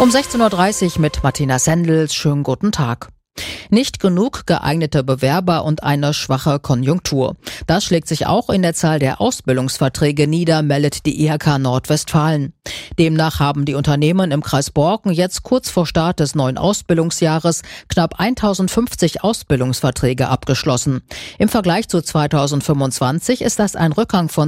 Um 16.30 Uhr mit Martina Sendels. Schönen guten Tag. Nicht genug geeignete Bewerber und eine schwache Konjunktur. Das schlägt sich auch in der Zahl der Ausbildungsverträge nieder, meldet die IHK Nordwestfalen. Demnach haben die Unternehmen im Kreis Borken jetzt kurz vor Start des neuen Ausbildungsjahres knapp 1050 Ausbildungsverträge abgeschlossen. Im Vergleich zu 2025 ist das ein Rückgang von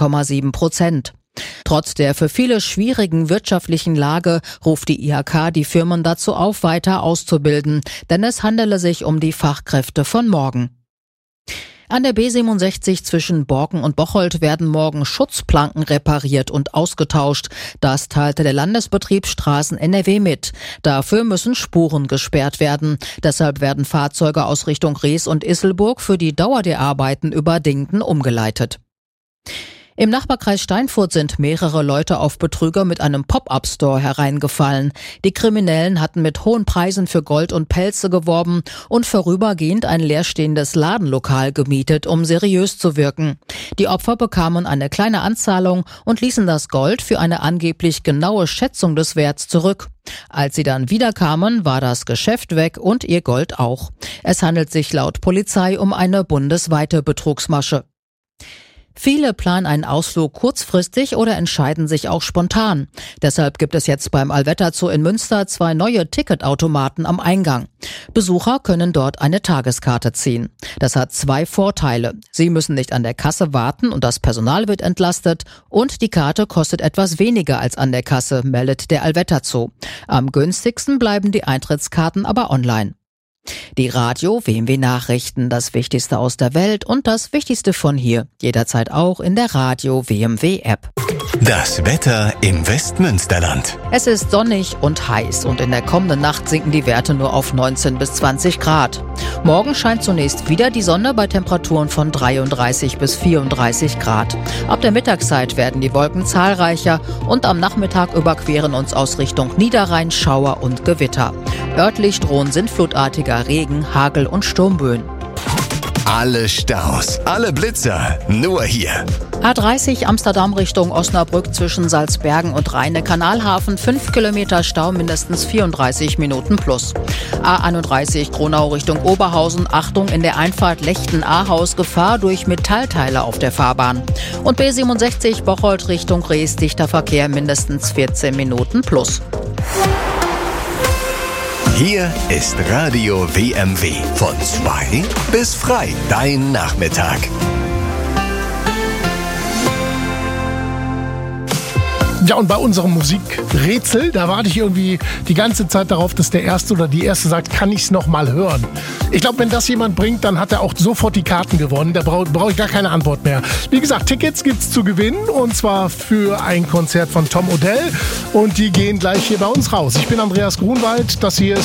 10,7%. Trotz der für viele schwierigen wirtschaftlichen Lage ruft die IHK die Firmen dazu auf, weiter auszubilden, denn es handele sich um die Fachkräfte von morgen. An der B67 zwischen Borken und Bocholt werden morgen Schutzplanken repariert und ausgetauscht. Das teilte der Landesbetrieb Straßen NRW mit. Dafür müssen Spuren gesperrt werden. Deshalb werden Fahrzeuge aus Richtung Rees und Isselburg für die Dauer der Arbeiten über Dingten umgeleitet. Im Nachbarkreis Steinfurt sind mehrere Leute auf Betrüger mit einem Pop-up-Store hereingefallen. Die Kriminellen hatten mit hohen Preisen für Gold und Pelze geworben und vorübergehend ein leerstehendes Ladenlokal gemietet, um seriös zu wirken. Die Opfer bekamen eine kleine Anzahlung und ließen das Gold für eine angeblich genaue Schätzung des Werts zurück. Als sie dann wiederkamen, war das Geschäft weg und ihr Gold auch. Es handelt sich laut Polizei um eine bundesweite Betrugsmasche. Viele planen einen Ausflug kurzfristig oder entscheiden sich auch spontan. Deshalb gibt es jetzt beim Allwetter Zoo in Münster 2 neue Ticketautomaten am Eingang. Besucher können dort eine Tageskarte ziehen. Das hat 2 Vorteile. Sie müssen nicht an der Kasse warten und das Personal wird entlastet und die Karte kostet etwas weniger als an der Kasse, meldet der Allwetter Zoo. Am günstigsten bleiben die Eintrittskarten aber online. Die Radio WMW Nachrichten, das Wichtigste aus der Welt und das Wichtigste von hier. Jederzeit auch in der Radio WMW App. Das Wetter im Westmünsterland. Es ist sonnig und heiß und in der kommenden Nacht sinken die Werte nur auf 19 bis 20 Grad. Morgen scheint zunächst wieder die Sonne bei Temperaturen von 33 bis 34 Grad. Ab der Mittagszeit werden die Wolken zahlreicher und am Nachmittag überqueren uns aus Richtung Niederrhein Schauer und Gewitter. Örtlich drohen sintflutartiger Regen, Hagel und Sturmböen. Alle Staus, alle Blitzer, nur hier. A30 Amsterdam Richtung Osnabrück zwischen Salzbergen und Rheine-Kanalhafen, 5 Kilometer Stau, mindestens 34 Minuten plus. A31 Kronau Richtung Oberhausen, Achtung in der Einfahrt Lechten-Ahaus, Gefahr durch Metallteile auf der Fahrbahn. Und B67 Bocholt Richtung Rees, dichter Verkehr, mindestens 14 Minuten plus. Hier ist Radio WMW. Von 2 bis frei. Dein Nachmittag. Ja, und bei unserem Musikrätsel, da warte ich irgendwie die ganze Zeit darauf, dass der Erste oder die Erste sagt, kann ich's noch mal hören? Ich glaube, wenn das jemand bringt, dann hat er auch sofort die Karten gewonnen. Da brauche ich gar keine Antwort mehr. Wie gesagt, Tickets gibt's zu gewinnen und zwar für ein Konzert von Tom Odell und die gehen gleich hier bei uns raus. Ich bin Andreas Grunwald, das hier ist